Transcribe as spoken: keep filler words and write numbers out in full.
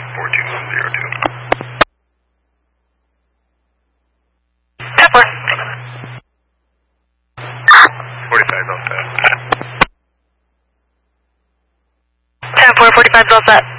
four two one zero two. ten four. forty-five Delta. ten four, forty-five Delta.